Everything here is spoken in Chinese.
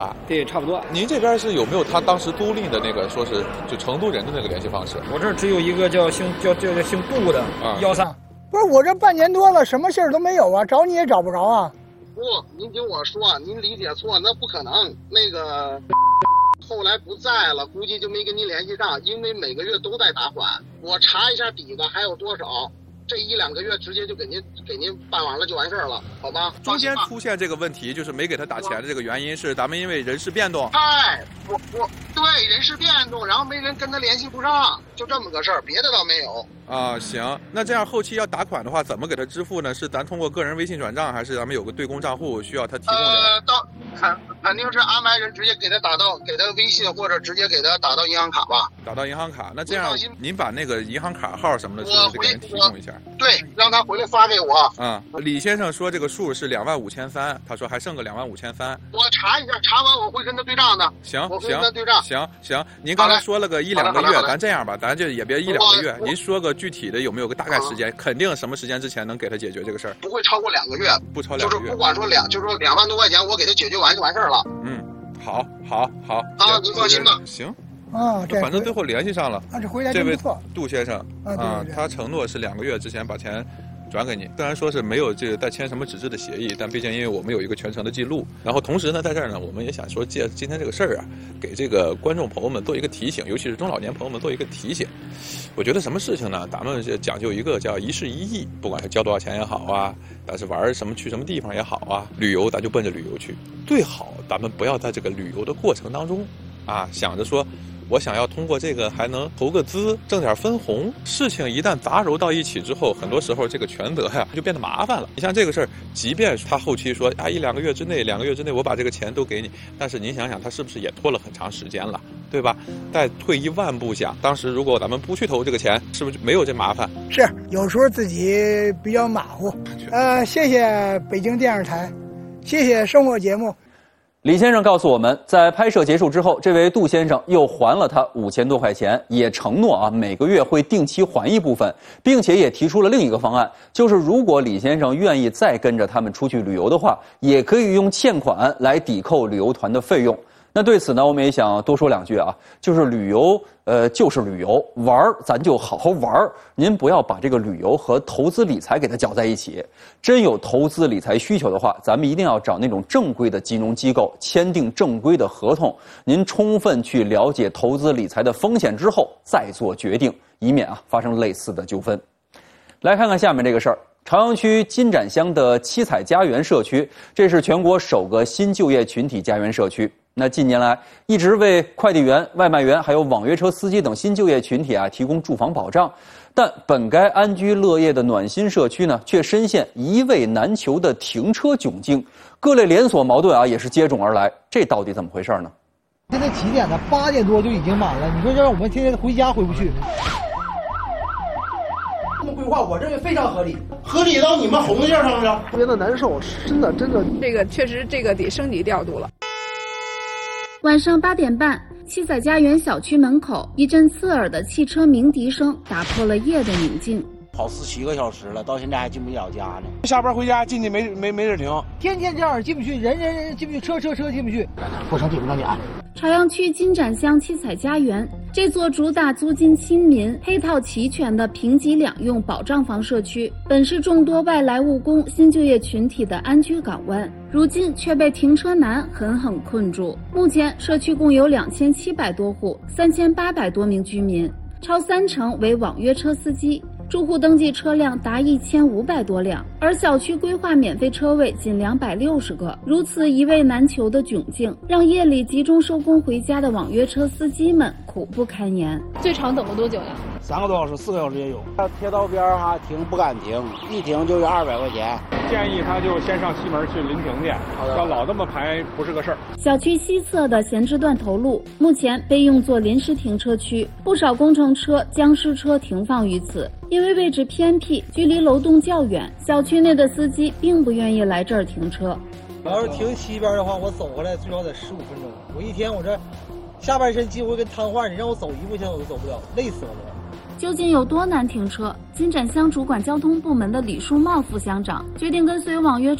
啊， 对，差不多。 您这边是有没有他当时租赁的那个说是就成都人的那个联系方式？ 我这儿只有一个叫姓杜的13。 不是我这半年多了，什么信儿都没有啊，找你也找不着啊。 不，您听我说，您理解错，那不可能。那个后来不在了，估计就没跟您联系上，因为每个月都在打款。我查一下底子还有多少。这1-2个月直接就给您办完了就完事儿了，好吧？ 中间出现这个问题，就是没给他打钱的这个原因是咱们因为人事变动。 我对人事变动，然后没人跟他联系不上，就这么个事儿，别的倒没有。 啊，行，那这样后期要打款的话，怎么给他支付呢？是咱通过个人微信转账，还是咱们有个对公账户需要他提供的？ 肯定是安排人直接给他给他微信，或者直接给他打到银行卡吧。 打到银行卡，那这样您把那个银行卡号什么的，是不是给人提供一下？ 对，让他回来发给我。 李先生说这个数是25300，他说还剩个25300。 我查一下，查完我会跟他对账的。 行， 我会跟他对账。 行，您刚才说了个1-2个月，咱这样吧，咱就也别1-2个月，您说个具体的有没有个大概时间？肯定什么时间之前能给他解决这个事儿？ 不会超过2个月， 不超2个月。 就是不管说就是说2万多块钱，我给他解决完就完事儿了。 好。 您放心吧。 行。 这反正最后联系上了。 这回来真不错。 杜先生对， 他承诺是2个月之前把钱转给你。虽然说是没有这个带签什么纸质的协议，但毕竟因为我们有一个全程的记录。然后同时呢，在这儿呢，我们也想说借今天这个事儿啊，给这个观众朋友们做一个提醒，尤其是中老年朋友们做一个提醒。我觉得什么事情呢，咱们讲究一个叫一事一议，不管是交多少钱也好啊，但是玩什么去什么地方也好啊，旅游咱就奔着旅游去。最好咱们不要在这个旅游的过程当中想着说我想要通过这个还能投个资挣点分红，事情一旦杂糅到一起之后，很多时候这个全责就变得麻烦了。你像这个事儿，即便他后期说1-2个月之内2个月之内我把这个钱都给你，但是您想想他是不是也拖了很长时间了，对吧？再退1万步想，当时如果咱们不去投这个钱，是不是就没有这麻烦？ 是，有时候自己比较马虎。谢谢北京电视台，谢谢生活节目。 李先生告诉我们，在拍摄结束之后，这位杜先生又还了他5000多块钱，也承诺每个月会定期还一部分，并且也提出了另一个方案，就是如果李先生愿意再跟着他们出去旅游的话，也可以用欠款来抵扣旅游团的费用。那对此呢，我们也想多说2句就是旅游，就是旅游，玩咱就好好玩，您不要把这个旅游和投资理财给它搅在一起。真有投资理财需求的话，咱们一定要找那种正规的金融机构，签订正规的合同。您充分去了解投资理财的风险之后，再做决定，以免发生类似的纠纷。来看看下面这个事儿。朝阳区金盏乡的七彩家园社区，这是全国首个新就业群体家园社区。那近年来一直为快递员、外卖员还有网约车司机等新就业群体提供住房保障，但本该安居乐业的暖心社区呢，却深陷一位难求的停车窘境，各类连锁矛盾也是接踵而来，这到底怎么回事呢？ 现在几点了？8点多就已经满了，你说让我们天天回家回不去。这么规划，我认为非常合理， 合理到你们红线上了， 特别的难受，真的， 这个确实得升级调度了。 晚上8点半，七彩家园小区门口，一阵刺耳的汽车鸣笛声打破了夜的宁静。 跑4-7个小时了，到现在还进不了家呢。 下班回家进去没地儿停，天天这样进不去，人进不去，车进不去， 不成体不能点。 朝阳区金盏乡七彩家园，这座主打租金亲民、配套齐全的平级两用保障房社区，本是众多外来务工新就业群体的安居港湾，如今却被停车难狠狠困住。目前，社区共有2700多户，3800多名居民，超30%为网约车司机。住户登记车辆达1500多辆，而小区规划免费车位仅260个。如此一位难求的窘境，让夜里集中收工回家的网约车司机们苦不堪言。 最长等过多久呀 ？3个多小时、4个小时也有。贴道边停不敢停，一停就有200块钱。 建议他就先上西门去临停去，要老这么排不是个事儿。 小区西侧的闲置断头路目前被用作临时停车区，不少工程车、僵尸车停放于此。因为位置偏僻，距离楼栋较远，小区内的司机并不愿意来这儿停车。 我要是停西边的话，我走回来最少得15分钟。我一天我这下半身几乎跟瘫痪，你让我走1步现在我都走不了，累死我了。 究竟有多难停车？金盏乡主管交通部门的李树茂副乡长决定跟随网约车